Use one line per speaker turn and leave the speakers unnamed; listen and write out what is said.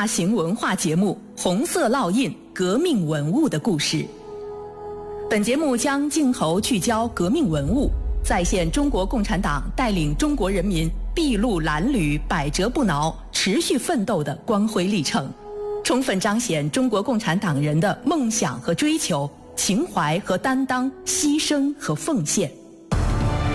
大型文化节目《红色烙印：革命文物的故事》。本节目将镜头聚焦革命文物，再现中国共产党带领中国人民筚路蓝缕、百折不挠、持续奋斗的光辉历程，充分彰显中国共产党人的梦想和追求、情怀和担当、牺牲和奉献。